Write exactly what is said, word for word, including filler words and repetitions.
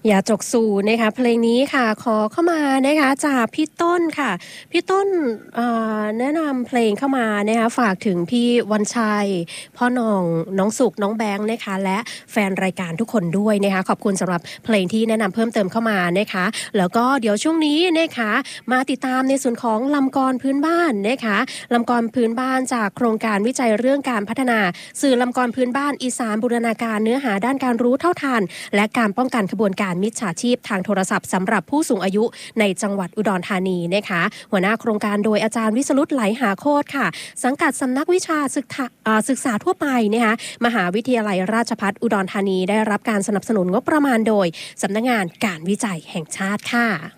อย่าจกสู่นะคะเพลงนี้ค่ะขอเข้ามานะคะจากพี่ต้นค่ะพี่ต้นแนะนำเพลงเข้ามานะคะฝากถึงพี่วันชัยพ่อหน่องน้องสุกน้องแบงค์นะคะและแฟนรายการทุกคนด้วยนะคะขอบคุณสำหรับเพลงที่แนะนำเพิ่มเติมเข้ามานะคะแล้วก็เดี๋ยวช่วงนี้นะคะมาติดตามในส่วนของลำกรพื้นบ้านนะคะลำกรพื้นบ้านจากโครงการวิจัยเรื่องการพัฒนาสื่อลำกรพื้นบ้านอีสานบูรณาการเนื้อหาด้านการรู้เท่าทันและการป้องกันขบวนการมิจฉาชีพทางโทรศัพท์สำหรับผู้สูงอายุในจังหวัดอุดรธานีนะคะหัวหน้าโครงการโดยอาจารย์วิสรุตไหลหาโคตรค่ะสังกัดสำนักวิชาศึกษาศึกษาทั่วไปนะคะมหาวิทยาลัยราชภัฏอุดรธานีได้รับการสนับสนุนงบประมาณโดยสำนักงานการวิจัยแห่งชาติค่ะ